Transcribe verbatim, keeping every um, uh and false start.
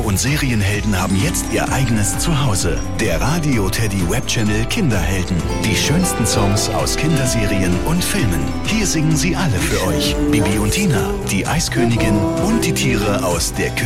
und Serienhelden haben jetzt ihr eigenes Zuhause. Der Radio Teddy Webchannel Kinderhelden. Die schönsten Songs aus Kinderserien und Filmen. Hier singen sie alle für euch. Bibi und Tina, die Eiskönigin und die Tiere aus der